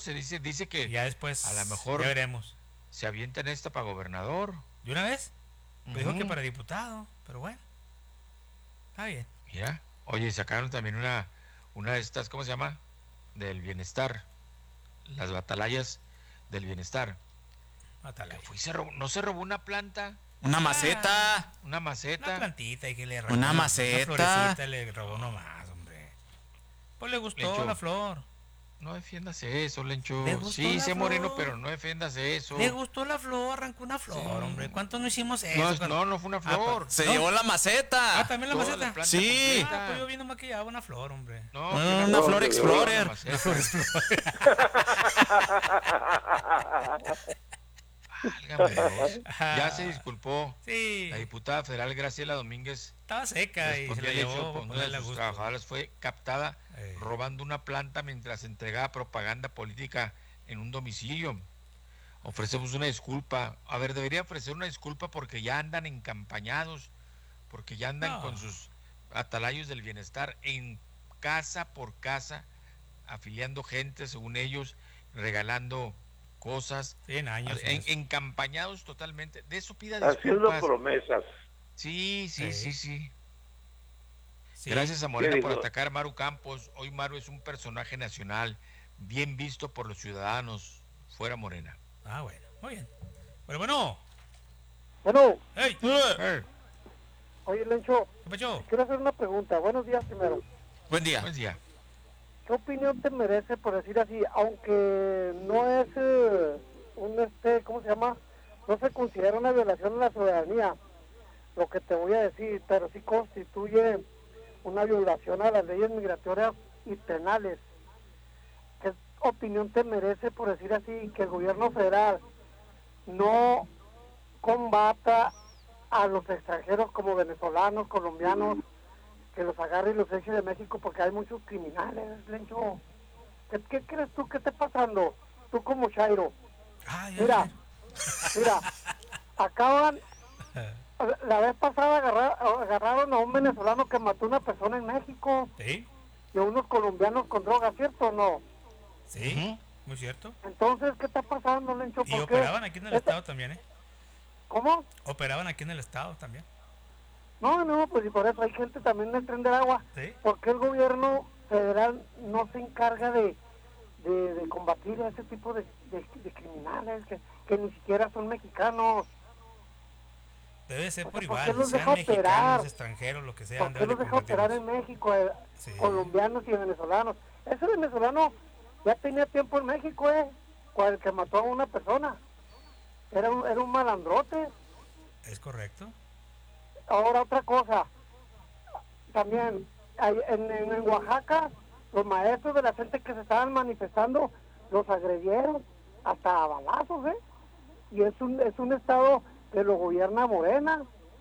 se dice que Ya después, a lo mejor ya veremos. se avienta en esta para gobernador. ¿De una vez? Me dijo que Ujú. para diputado, pero bueno, está bien. Mira, oye, sacaron también una de estas, ¿cómo se llama? Del bienestar, las batalayas del bienestar. Que Atalaya. fue y no se robó una planta, Una Ah, maceta. una una maceta. plantita y que le robó Una una maceta. florecita le robó nomás, hombre. Pues le gustó la Lencho, flor. no defiendas eso, Le Lencho. gustó Sí, la sé moreno, flor. pero no defiendas Le eso. gustó la flor, arrancó una Sí. flor, hombre. ¿Cuánto no hicimos No, eso? no fue una flor. Se ¿no? llevó la maceta. También la Toda la maceta. planta Sí. completa. Pues yo viendo más que llevaba una flor, hombre. No, Una que flor Explorer. una maceta. Válgame Dios. Ya se disculpó. Sí, La diputada federal Graciela Domínguez estaba seca y se respondió la al hecho llevó por para una de ponerle a sus gusto. trabajadoras fue captada Ey. robando una planta mientras entregaba propaganda política en un domicilio. Ofrecemos una disculpa. A ver, debería ofrecer una disculpa porque ya andan encampañados, porque ya andan No. con sus atalayos del bienestar en casa por casa, afiliando gente, según ellos, regalando cosas, 100 años. encampañados totalmente. De eso pida Haciendo disculpas. promesas. Sí. Sí. Gracias a Morena ¿Qué por dijo? atacar a Maru Campos. Hoy Maru es un personaje nacional, bien visto por los ciudadanos. Fuera Morena. Ah, bueno, muy bien. Bueno. Bueno, ¡Ey! oye, Lencho, ¿Qué pasó? quiero hacer una pregunta. Buenos días primero. Buen día. Buen día. ¿Qué opinión te merece, por decir así, aunque no es ¿cómo se llama? No se considera una violación a la ciudadanía, lo que te voy a decir, pero sí constituye una violación a las leyes migratorias y penales. ¿Qué opinión te merece, por decir así, que el gobierno federal no combata a los extranjeros como venezolanos, colombianos, que los agarre y los eche de México porque hay muchos criminales, Lencho? ¿Qué crees tú que está pasando? Tú como Chairo. Ay, Mira, acaban, la vez pasada agarraron a un venezolano que mató a una persona en México ¿Sí? y a unos colombianos con drogas, ¿cierto o no? Sí, muy cierto. Entonces, ¿qué está pasando, Lencho? Y ¿Por operaban qué? aquí en el estado también, ¿eh? ¿Cómo? Operaban aquí en el estado también. No, pues y por eso hay gente también del Tren del Agua. Sí. ¿Por qué el gobierno federal no se encarga de combatir a ese tipo de criminales que ni siquiera son mexicanos? Debe ser O sea, por ¿por qué igual, los sean deja mexicanos, operar? extranjeros, lo que sean. ¿Por qué deben los de deja operar en combatirlos. México, Sí. colombianos y venezolanos? Ese venezolano ya tenía tiempo en México, con el que mató a una persona. Era un malandrote. Es correcto. Ahora otra cosa, también en Oaxaca, los maestros de la gente que se estaban manifestando los agredieron hasta a balazos, y es un estado que lo gobierna Morena.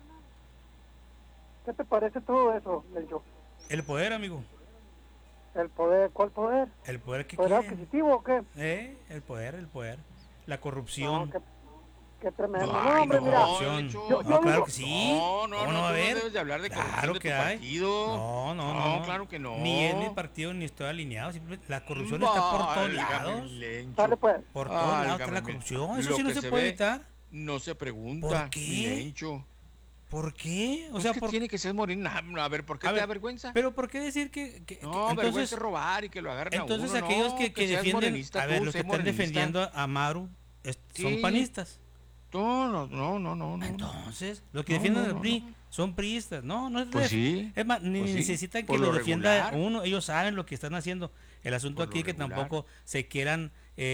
¿Qué te parece todo eso, Lencho? El poder, amigo. El poder, ¿cuál poder? El poder que ¿Poder quieren. adquisitivo o qué? El poder. La corrupción. No, qué tremendo. Ay, No, hombre, no, mira, Lencho. yo No, claro digo- que sí. No, ¿Cómo tú va a ver? debes de hablar de corrupción Claro de que tu hay. partido. No, claro que no. Ni en mi partido ni estoy alineado. Simplemente la corrupción está por todos Válgame, lados. Lencho. Dale pues. Por todos lados está la Válgame, corrupción. Eso lo sí no que se puede ve, evitar. No se pregunta. ¿Por qué? mi Lencho. ¿Por qué? O Pues sea, que tiene que ser morena. A ver, ¿por qué A te ver, da vergüenza? Pero ¿por qué decir No, vergüenza es robar y que lo agarren entonces a uno. aquellos no, que seas defienden, morenista a ver, tú, los que sé están morenista. defendiendo a Maru son Sí. panistas. No. Entonces, los que No, defienden no, al no, PRI no. son priistas. No es Pues sí. Es más, ni Pues sí, necesitan por que lo lo defienda regular. uno. Ellos saben lo que están haciendo. El asunto Por lo aquí es que regular. tampoco se quieran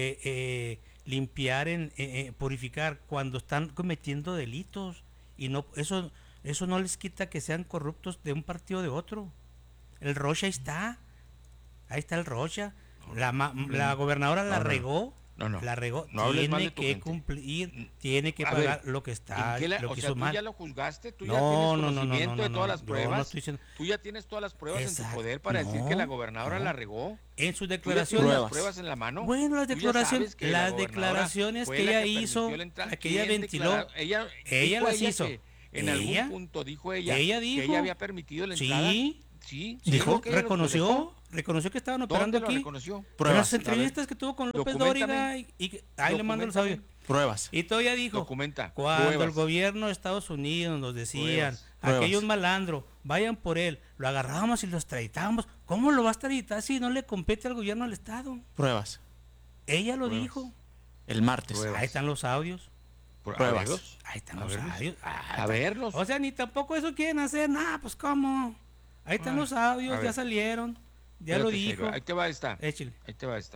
limpiar, purificar cuando están cometiendo delitos. Y no eso no les quita que sean corruptos de un partido o de otro. El Rocha ahí está el Rocha. La gobernadora la regó. La regó. No hables mal de Tiene tu que gente. cumplir, tiene que A pagar ver, lo que está, ¿en qué lo o que sea, hizo tú mal. ya lo juzgaste? ¿Tú ya No, tienes no, conocimiento de todas las yo pruebas? no estoy diciendo- ¿Tú ya tienes todas las pruebas en Exacto. tu poder para decir que la No, gobernadora no. la regó? En sus ¿Tú ya declaraciones. tienes las pruebas en la mano? Bueno, las ¿Tú ya declaraciones, sabes que la las gobernadora declaraciones fue que la ella permitió hizo, la entrada? la que ella ¿Quién ventiló, declaró? Ella ella dijo las hizo. que en Ella- algún punto dijo ella ella que dijo. ella había permitido la entrada. Sí, Sí, Dijo, lo reconoció que estaban operando ¿Dónde lo aquí. reconoció? En las Pruebas. entrevistas que tuvo con López Documéntame. Dóriga ahí le mando los audios. Pruebas. Y todavía dijo, Documenta. cuando el Pruebas. gobierno de Estados Unidos nos decían, Pruebas. aquellos malandros, vayan por él, lo agarrábamos y lo extraditábamos. ¿Cómo lo va a extraditar si no le compete al gobierno del Estado? Pruebas. Ella lo dijo. El martes. Pruebas. Ahí están los audios. A Pruebas. verlos. Ahí están A los verlos. audios. A verlos. O sea, ni tampoco eso quieren hacer. Nada, pues cómo. Ahí están los audios, a ya ver. salieron. Ya lo Espérate, dijo. Jairo, ahí te va esta. Échale. Ahí te va esta.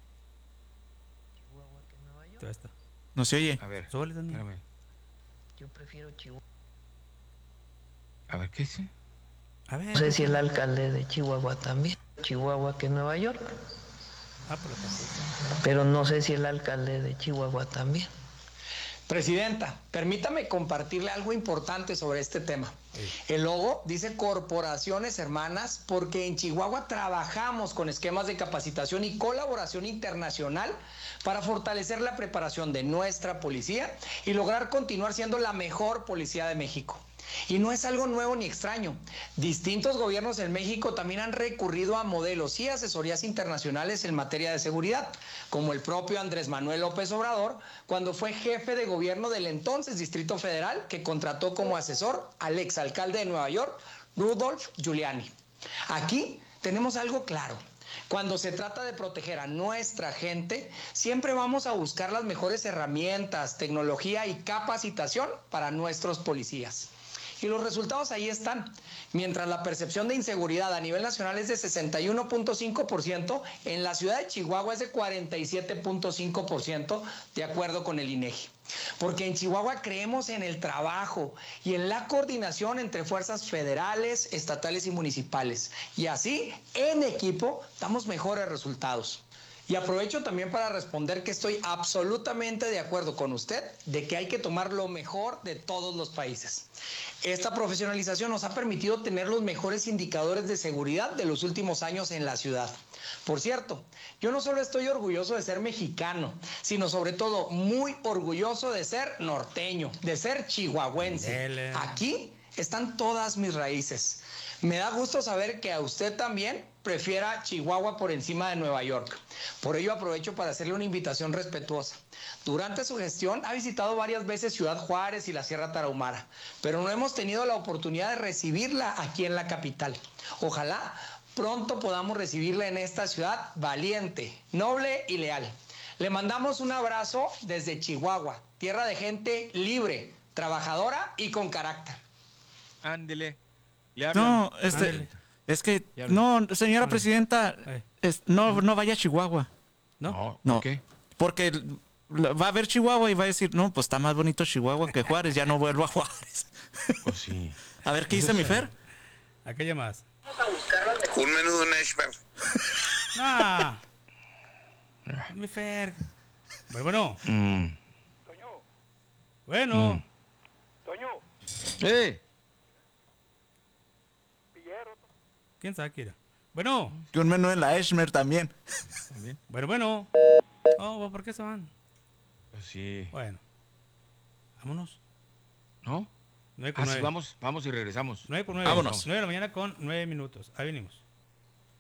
Todo esto. No se oye. A ver. Súbele también. Espérame. Yo prefiero Chihuahua. A ver, ¿qué dice? A ver. No sé si el alcalde de Chihuahua también. Chihuahua que Nueva York. Pero tampoco. Pero no sé si el alcalde de Chihuahua también. Presidenta, permítame compartirle algo importante sobre este tema. El logo dice corporaciones hermanas porque en Chihuahua trabajamos con esquemas de capacitación y colaboración internacional para fortalecer la preparación de nuestra policía y lograr continuar siendo la mejor policía de México. Y no es algo nuevo ni extraño. Distintos gobiernos en México también han recurrido a modelos y asesorías internacionales en materia de seguridad, como el propio Andrés Manuel López Obrador, cuando fue jefe de gobierno del entonces Distrito Federal, que contrató como asesor al exalcalde de Nueva York, Rudolph Giuliani. Aquí tenemos algo claro. Cuando se trata de proteger a nuestra gente, siempre vamos a buscar las mejores herramientas, tecnología y capacitación para nuestros policías. Y los resultados ahí están. Mientras la percepción de inseguridad a nivel nacional es de 61.5%, en la ciudad de Chihuahua es de 47.5%, de acuerdo con el INEGI. Porque en Chihuahua creemos en el trabajo y en la coordinación entre fuerzas federales, estatales y municipales. Y así, en equipo, damos mejores resultados. Y aprovecho también para responder que estoy absolutamente de acuerdo con usted de que hay que tomar lo mejor de todos los países. Esta profesionalización nos ha permitido tener los mejores indicadores de seguridad de los últimos años en la ciudad. Por cierto, yo no solo estoy orgulloso de ser mexicano, sino sobre todo muy orgulloso de ser norteño, de ser chihuahuense. Dele. Aquí están todas mis raíces. Me da gusto saber que a usted también prefiera Chihuahua por encima de Nueva York. Por ello aprovecho para hacerle una invitación respetuosa. Durante su gestión ha visitado varias veces Ciudad Juárez y la Sierra Tarahumara, pero no hemos tenido la oportunidad de recibirla aquí en la capital. Ojalá pronto podamos recibirla en esta ciudad valiente, noble y leal. Le mandamos un abrazo desde Chihuahua, tierra de gente libre, trabajadora y con carácter. Ándele. Le hablan. No, Ándale. es que, Ya habla. no, señora presidenta, no vaya a Chihuahua. ¿No? No. ¿Por qué? Porque va a ver Chihuahua y va a decir, no, pues está más bonito Chihuahua que Juárez, ya no vuelvo a Juárez. Pues sí. A ver, ¿qué dice mi Fer? ¿A qué llamas? Un menú de Nashville. Ah. Mi Fer. Bueno. Bueno. ¿Quién sabe qué era? Bueno. Que un menú en la Esmer también. Bueno. Oh, ¿por qué se van? Pues sí. Bueno. Vámonos. ¿No? 9 con Así 9. vamos y regresamos. 9 por 9. Vámonos. 9 de la mañana con 9 minutos. Ahí venimos.